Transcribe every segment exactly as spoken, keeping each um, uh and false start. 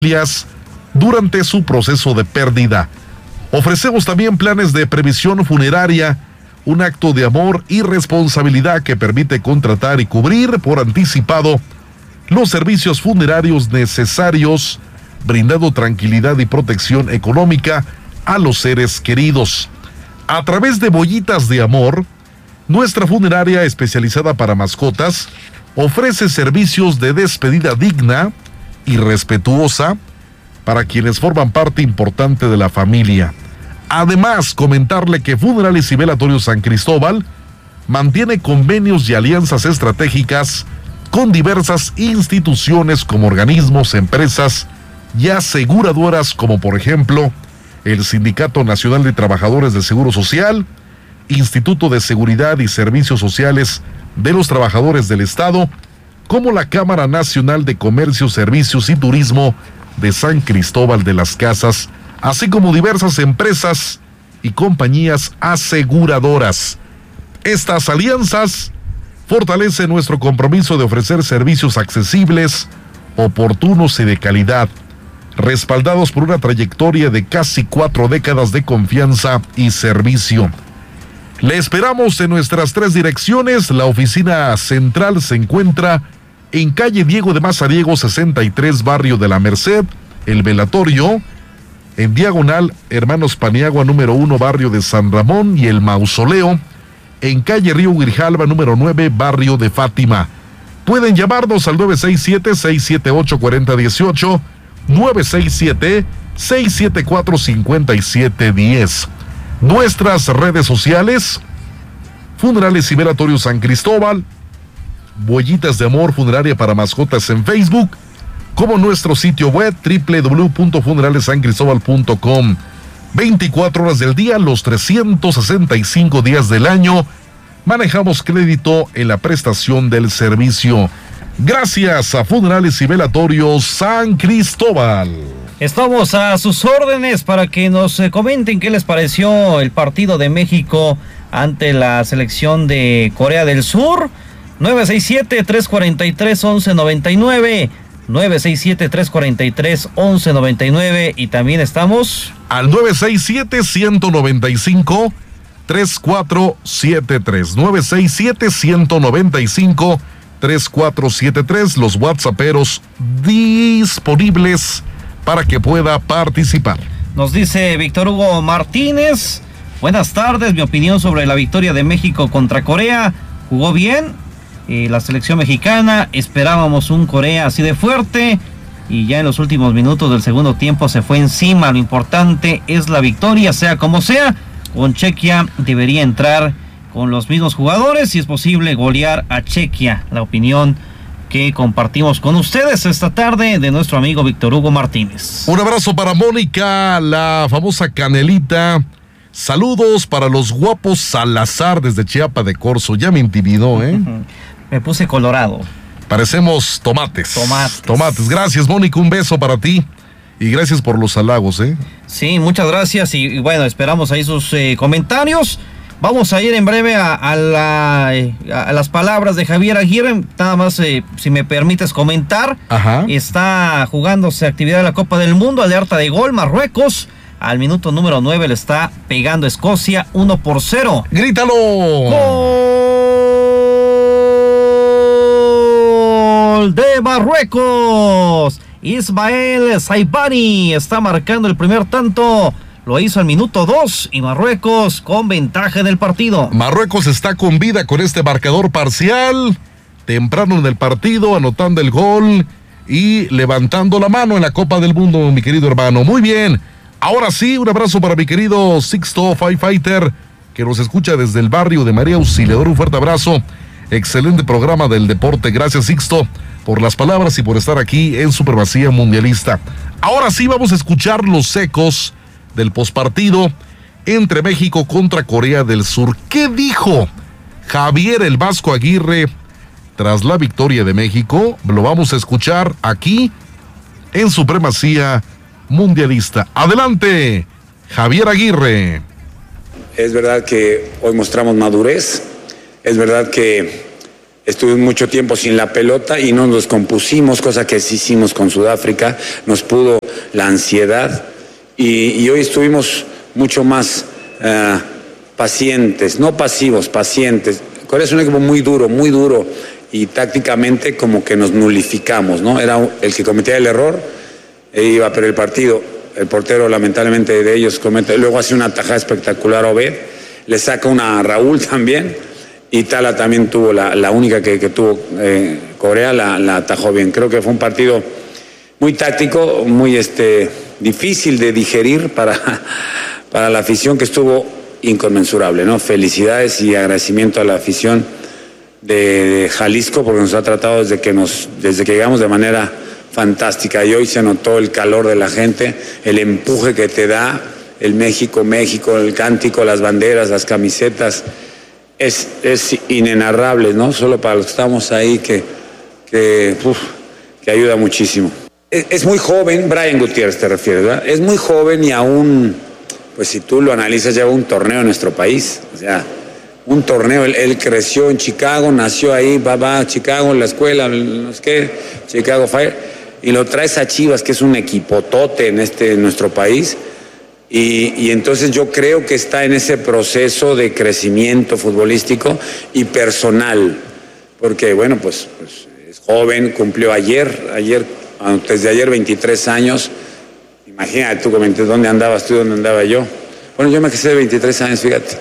durante su proceso de pérdida. Ofrecemos también planes de previsión funeraria, un acto de amor y responsabilidad que permite contratar y cubrir por anticipado los servicios funerarios necesarios, brindando tranquilidad y protección económica a los seres queridos. A través de Bollitas de Amor, nuestra funeraria especializada para mascotas ofrece servicios de despedida digna y respetuosa para quienes forman parte importante de la familia. Además, comentarle que Funerales y Velatorios San Cristóbal mantiene convenios y alianzas estratégicas con diversas instituciones como organismos, empresas y aseguradoras como por ejemplo el Sindicato Nacional de Trabajadores del Seguro Social, Instituto de Seguridad y Servicios Sociales de los Trabajadores del Estado, como la Cámara Nacional de Comercio, Servicios y Turismo de San Cristóbal de las Casas, así como diversas empresas y compañías aseguradoras. Estas alianzas fortalecen nuestro compromiso de ofrecer servicios accesibles, oportunos y de calidad, respaldados por una trayectoria de casi cuatro décadas de confianza y servicio. Le esperamos en nuestras tres direcciones. La oficina central se encuentra en calle Diego de Mazariego sesenta y tres, barrio de la Merced. El velatorio en diagonal Hermanos Paniagua número uno, barrio de San Ramón, y el mausoleo en calle Río Grijalva número nueve, barrio de Fátima. Pueden llamarnos al nueve seis siete, seis siete ocho, cuatro cero uno ocho, nueve seis siete, seis siete cuatro, cinco siete uno cero. Nuestras redes sociales: Funerales y Velatorios San Cristóbal, Bollitas de Amor Funeraria para Mascotas en Facebook, como nuestro sitio web doble u doble u doble u punto funerales san cristóbal punto com. veinticuatro horas del día, los trescientos sesenta y cinco días del año, manejamos crédito en la prestación del servicio. Gracias a Funerales y Velatorios San Cristóbal. Estamos a sus órdenes para que nos eh, comenten qué les pareció el partido de México ante la selección de Corea del Sur. nueve seis siete, tres cuatro tres, once noventa y nueve, nueve seis siete, tres cuatro tres, once noventa y nueve, y también estamos al nueve seis siete, uno nueve cinco, tres cuatro siete tres, nueve seis siete, uno nueve cinco, tres cuatro siete tres, los whatsapperos disponibles para que pueda participar. Nos dice Víctor Hugo Martínez: buenas tardes, mi opinión sobre la victoria de México contra Corea. Jugó bien eh, la selección mexicana, esperábamos un Corea así de fuerte, y ya en los últimos minutos del segundo tiempo se fue encima. Lo importante es la victoria, sea como sea. Con Chequia debería entrar con los mismos jugadores, si es posible golear a Chequia. La opinión que compartimos con ustedes esta tarde de nuestro amigo Víctor Hugo Martínez. Un abrazo para Mónica, la famosa Canelita. Saludos para los guapos Salazar desde Chiapa de Corzo. Ya me intimidó, ¿eh? Me puse colorado. Parecemos tomates. Tomates. Tomates. Gracias, Mónica, un beso para ti. Y gracias por los halagos, ¿eh? Sí, muchas gracias. Y, y bueno, esperamos ahí sus eh, comentarios. Vamos a ir en breve a, a, la, a las palabras de Javier Aguirre. Nada más, eh, si me permites comentar. Ajá. Está jugándose actividad de la Copa del Mundo. Alerta de gol, Marruecos. Al minuto número nueve le está pegando Escocia uno por cero. ¡Grítalo! ¡Gol de Marruecos! Ismael Saibani está marcando el primer tanto. Lo hizo al minuto dos y Marruecos con ventaja en el partido. Marruecos está con vida con este marcador parcial. Temprano en el partido, anotando el gol y levantando la mano en la Copa del Mundo, mi querido hermano. Muy bien. Ahora sí, un abrazo para mi querido Sixto Firefighter, que nos escucha desde el barrio de María Auxiliadora. Un fuerte abrazo. Excelente programa del deporte. Gracias, Sixto, por las palabras y por estar aquí en Supremacía Mundialista. Ahora sí, vamos a escuchar los ecos del pospartido entre México contra Corea del Sur. ¿Qué dijo Javier el Vasco Aguirre tras la victoria de México? Lo vamos a escuchar aquí en Supremacía Mundialista. Adelante, Javier Aguirre. Es verdad que hoy mostramos madurez, es verdad que estuvimos mucho tiempo sin la pelota y no nos descompusimos, cosa que sí hicimos con Sudáfrica, nos pudo la ansiedad y, y hoy estuvimos mucho más uh, pacientes, no pasivos, pacientes. Corea es un equipo muy duro, muy duro y tácticamente como que nos nulificamos, ¿no? Era el que cometía el error e iba a perder el partido. El portero lamentablemente de ellos comete, luego hace una tajada espectacular a Obed, le saca una a Raúl también y Tala también tuvo la, la única que, que tuvo eh, Corea, la, la atajó bien. Creo que fue un partido muy táctico, muy este, difícil de digerir para, para la afición, que estuvo inconmensurable, ¿no? Felicidades y agradecimiento a la afición de, de Jalisco porque nos ha tratado desde que, nos, desde que llegamos de manera fantástica y hoy se notó el calor de la gente, el empuje que te da el México, México, el cántico, las banderas, las camisetas, es, es inenarrable, ¿no? Solo para los que estamos ahí que, que, uf, que ayuda muchísimo. Es, es muy joven, Brian Gutiérrez te refieres, ¿verdad? Es muy joven y aún, pues si tú lo analizas, lleva un torneo en nuestro país, o sea, un torneo, él, él creció en Chicago, nació ahí, va, va a Chicago, en la escuela, no sé qué, Chicago Fire, y lo traes a Chivas, que es un equipotote en, este, en nuestro país, y, y entonces yo creo que está en ese proceso de crecimiento futbolístico y personal, porque bueno, pues, pues es joven, cumplió ayer, ayer, antes de ayer veintitrés años, imagínate tú, comenté, ¿dónde andabas tú, dónde andaba yo? Bueno, yo me casé de veintitrés años, fíjate.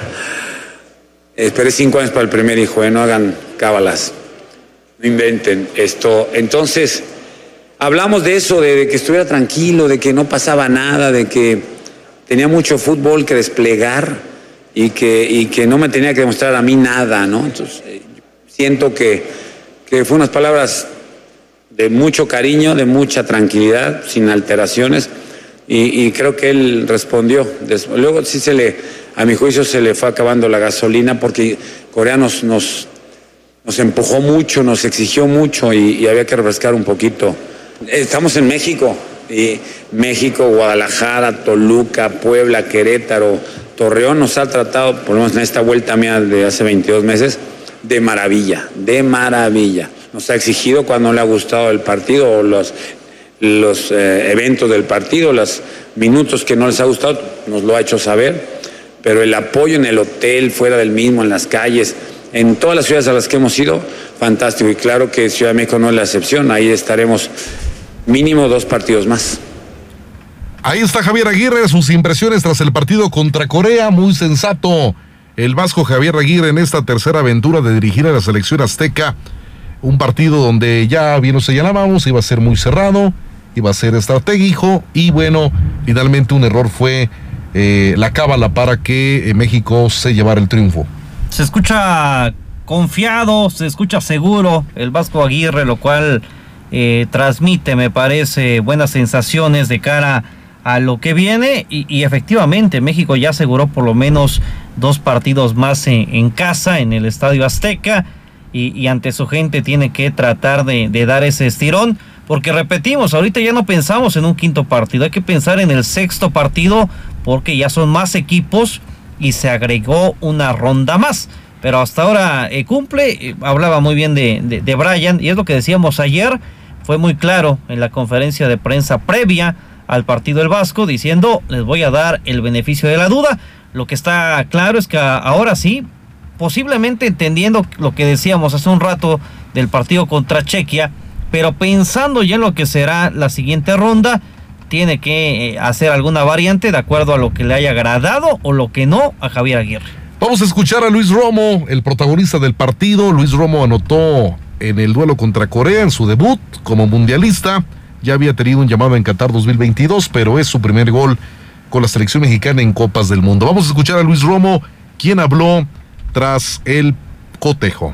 Esperé cinco años para el primer hijo, ¿eh? No hagan cábalas, no inventen esto. Entonces, hablamos de eso, de, de que estuviera tranquilo, de que no pasaba nada, de que tenía mucho fútbol que desplegar y que, y que no me tenía que demostrar a mí nada, ¿no? Entonces, eh, siento que, que fue unas palabras de mucho cariño, de mucha tranquilidad, sin alteraciones, y, y creo que él respondió. Luego sí se le, a mi juicio, se le fue acabando la gasolina porque Corea nos, nos, nos empujó mucho, nos exigió mucho y, y había que refrescar un poquito. Estamos en México, y México, Guadalajara, Toluca, Puebla, Querétaro, Torreón nos ha tratado, por lo menos en esta vuelta mía de hace veintidós meses, de maravilla, de maravilla. Nos ha exigido cuando no le ha gustado el partido o los, los eh, eventos del partido, los minutos que no les ha gustado, nos lo ha hecho saber, pero el apoyo en el hotel, fuera del mismo, en las calles, en todas las ciudades a las que hemos ido, fantástico. Y claro que Ciudad de México no es la excepción, ahí estaremos mínimo dos partidos más. Ahí está Javier Aguirre, sus impresiones tras el partido contra Corea, muy sensato. El vasco Javier Aguirre en esta tercera aventura de dirigir a la selección azteca, un partido donde ya bien lo señalábamos, iba a ser muy cerrado, iba a ser estratégico y bueno, finalmente un error fue eh, la cábala para que eh, México se llevara el triunfo. Se escucha confiado, se escucha seguro el Vasco Aguirre, lo cual eh, transmite, me parece, buenas sensaciones de cara a lo que viene y, y efectivamente México ya aseguró por lo menos dos partidos más en, en casa, en el Estadio Azteca y, y ante su gente tiene que tratar de, de dar ese estirón, porque repetimos, ahorita ya no pensamos en un quinto partido, hay que pensar en el sexto partido porque ya son más equipos y se agregó una ronda más, pero hasta ahora eh, cumple. Eh, hablaba muy bien de, de, de Brian y es lo que decíamos ayer, fue muy claro en la conferencia de prensa previa al partido del Vasco diciendo les voy a dar el beneficio de la duda. Lo que está claro es que ahora sí, posiblemente entendiendo lo que decíamos hace un rato del partido contra Chequia, pero pensando ya en lo que será la siguiente ronda, tiene que hacer alguna variante de acuerdo a lo que le haya agradado o lo que no a Javier Aguirre. Vamos a escuchar a Luis Romo, el protagonista del partido. Luis Romo anotó en el duelo contra Corea en su debut como mundialista. Ya había tenido un llamado en Qatar dos mil veintidós, pero es su primer gol con la selección mexicana en Copas del Mundo. Vamos a escuchar a Luis Romo, quien habló tras el cotejo.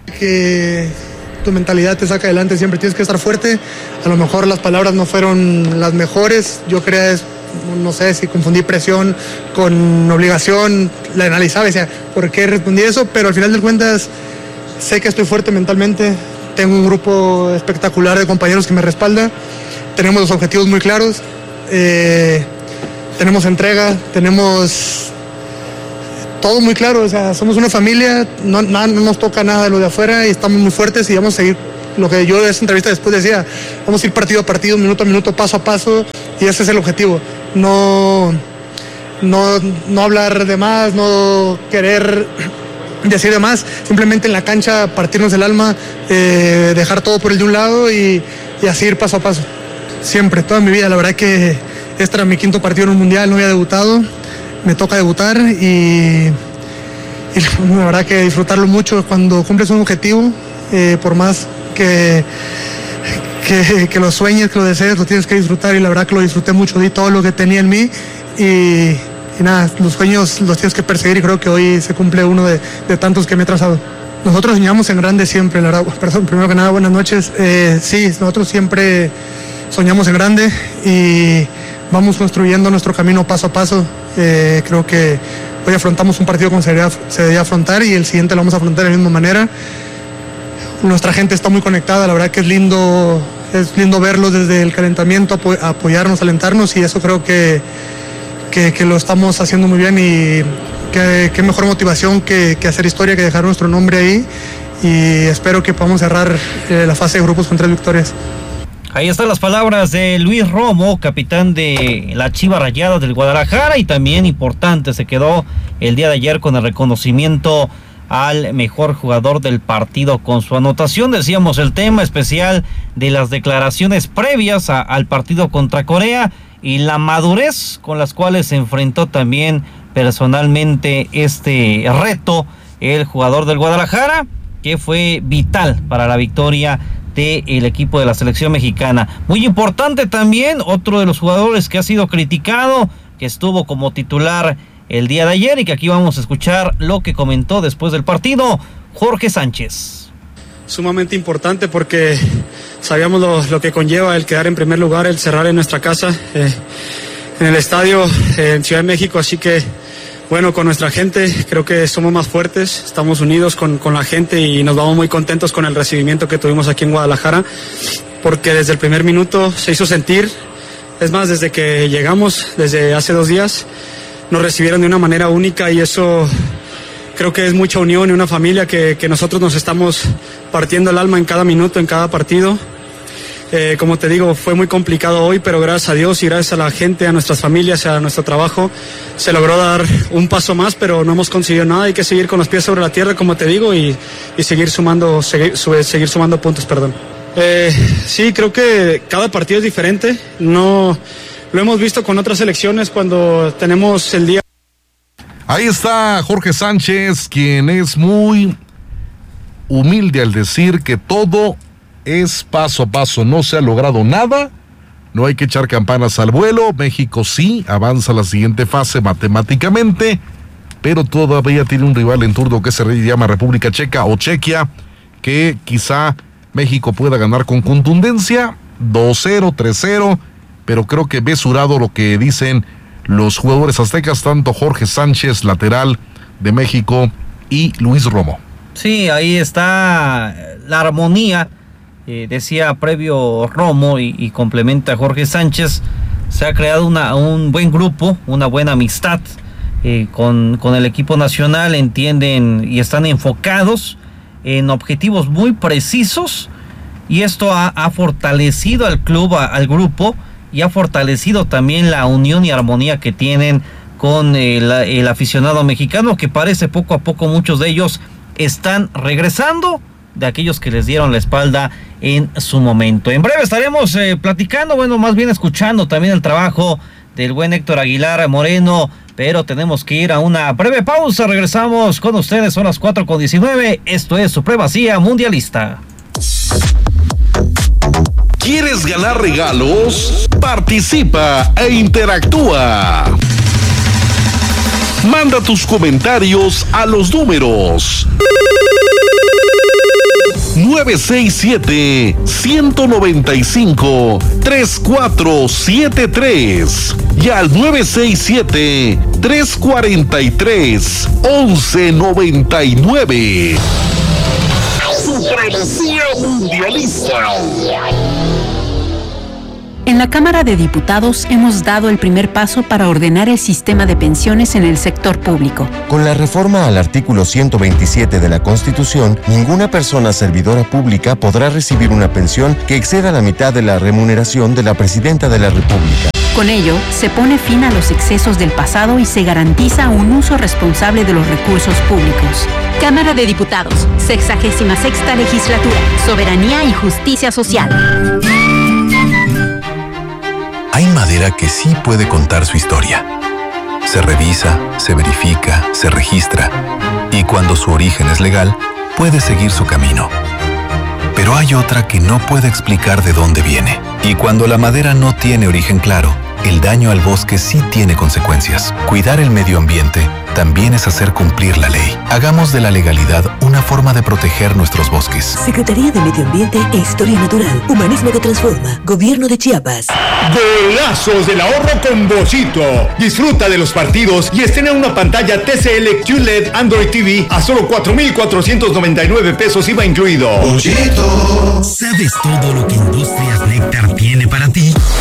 Que tu mentalidad te saca adelante, siempre tienes que estar fuerte. A lo mejor las palabras no fueron las mejores, yo creo, no sé si confundí presión con obligación, la analizaba y decía, ¿por qué respondí eso? Pero al final de cuentas sé que estoy fuerte mentalmente, tengo un grupo espectacular de compañeros que me respalda, tenemos los objetivos muy claros, eh, tenemos entrega, tenemos todo muy claro, o sea, somos una familia, no, no, no nos toca nada de lo de afuera y estamos muy fuertes y vamos a seguir lo que yo de esa entrevista después decía, vamos a ir partido a partido, minuto a minuto, paso a paso y ese es el objetivo, no, no, no hablar de más, no querer decir de más, simplemente en la cancha partirnos el alma, eh, dejar todo por el de un lado y, y así ir paso a paso, siempre, toda mi vida, la verdad que este era mi quinto partido en un mundial, no había debutado. Me toca debutar y, y la verdad que disfrutarlo mucho cuando cumples un objetivo, eh, por más que, que, que lo sueñes, que lo desees, lo tienes que disfrutar y la verdad que lo disfruté mucho, di todo lo que tenía en mí y, y nada, los sueños los tienes que perseguir y creo que hoy se cumple uno de, de tantos que me he trazado. Nosotros soñamos en grande siempre, la verdad, perdón, primero que nada, buenas noches, eh, sí, nosotros siempre soñamos en grande y vamos construyendo nuestro camino paso a paso. Eh, creo que hoy afrontamos un partido como se debía, se debía afrontar y el siguiente lo vamos a afrontar de la misma manera. Nuestra gente está muy conectada, la verdad que es lindo, es lindo verlos desde el calentamiento, apo apoyarnos, alentarnos y eso creo que, que, que lo estamos haciendo muy bien y qué mejor motivación que, que hacer historia, que dejar nuestro nombre ahí y espero que podamos cerrar eh, la fase de grupos con tres victorias. Ahí están las palabras de Luis Romo, capitán de la Chivas Rayadas del Guadalajara y también importante, se quedó el día de ayer con el reconocimiento al mejor jugador del partido con su anotación. Decíamos el tema especial de las declaraciones previas a, al partido contra Corea y la madurez con las cuales se enfrentó también personalmente este reto el jugador del Guadalajara, que fue vital para la victoria del equipo de la selección mexicana. Muy importante también, otro de los jugadores que ha sido criticado, que estuvo como titular el día de ayer y que aquí vamos a escuchar lo que comentó después del partido, Jorge Sánchez. Sumamente importante porque sabíamos lo, lo que conlleva el quedar en primer lugar, el cerrar en nuestra casa, eh, en el estadio, eh, en Ciudad de México, así que bueno, con nuestra gente creo que somos más fuertes, estamos unidos con, con la gente y nos vamos muy contentos con el recibimiento que tuvimos aquí en Guadalajara, porque desde el primer minuto se hizo sentir, es más, desde que llegamos, desde hace dos días, nos recibieron de una manera única y eso creo que es mucha unión y una familia que, que nosotros nos estamos partiendo el alma en cada minuto, en cada partido. Eh, como te digo, fue muy complicado hoy, pero gracias a Dios y gracias a la gente, a nuestras familias, a nuestro trabajo, se logró dar un paso más, pero no hemos conseguido nada. Hay que seguir con los pies sobre la tierra, como te digo, y, y seguir sumando, seguir, seguir sumando puntos, perdón. Eh, sí, creo que cada partido es diferente. No, lo hemos visto con otras selecciones cuando tenemos el día. Ahí está Jorge Sánchez, quien es muy humilde al decir que todo es paso a paso, no se ha logrado nada, no hay que echar campanas al vuelo. México sí avanza a la siguiente fase matemáticamente, pero todavía tiene un rival en turno que se llama República Checa o Chequia, que quizá México pueda ganar con contundencia, dos cero, tres cero, pero creo que mesurado lo que dicen los jugadores aztecas, tanto Jorge Sánchez, lateral de México, y Luis Romo. Sí, ahí está la armonía. Eh, decía previo Romo y, y complementa Jorge Sánchez, se ha creado una, un buen grupo, una buena amistad eh, con, con el equipo nacional, entienden y están enfocados en objetivos muy precisos y esto ha, ha fortalecido al club, a, al grupo y ha fortalecido también la unión y armonía que tienen con el, el aficionado mexicano, que parece poco a poco muchos de ellos están regresando de aquellos que les dieron la espalda en su momento. En breve estaremos eh, platicando, bueno, más bien escuchando también el trabajo del buen Héctor Aguilar Moreno, pero tenemos que ir a una breve pausa. Regresamos con ustedes, son las cuatro con diecinueve, esto es Supremacía Mundialista. ¿Quieres ganar regalos? Participa e interactúa. Manda tus comentarios a los números nueve seis siete, uno nueve cinco, tres cuatro siete tres y al nueve seis siete, tres cuatro tres, once noventa y nueve. Supremacía Mundialista. En la la Cámara de Diputados hemos dado el primer paso para ordenar el sistema de pensiones en el sector público. Con la reforma al artículo ciento veintisiete de la Constitución, ninguna persona servidora pública podrá recibir una pensión que exceda la mitad de la remuneración de la Presidenta de la República. Con ello, se pone fin a los excesos del pasado y se garantiza un uso responsable de los recursos públicos. Cámara de Diputados, sexagésima sexta legislatura, soberanía y justicia social. Hay madera que sí puede contar su historia. Se revisa, se verifica, se registra, y cuando su origen es legal, puede seguir su camino. Pero hay otra que no puede explicar de dónde viene. Y cuando la madera no tiene origen claro, el daño al bosque sí tiene consecuencias. Cuidar el medio ambiente también es hacer cumplir la ley. Hagamos de la legalidad una forma de proteger nuestros bosques. Secretaría de Medio Ambiente e Historia Natural. Humanismo que transforma. Gobierno de Chiapas. Golazos del ahorro con Bollito. Disfruta de los partidos y estrena una pantalla T C L Q L E D Android T V a solo cuatro mil cuatrocientos noventa y nueve pesos I V A incluido. Bollito. ¿Sabes todo lo que Industrias Néctar tiene para ti?